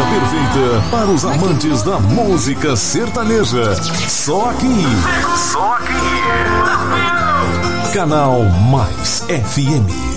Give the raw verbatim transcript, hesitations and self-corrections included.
perfeita para os amantes da música sertaneja. Só aqui. Só aqui. Canal Mais F M.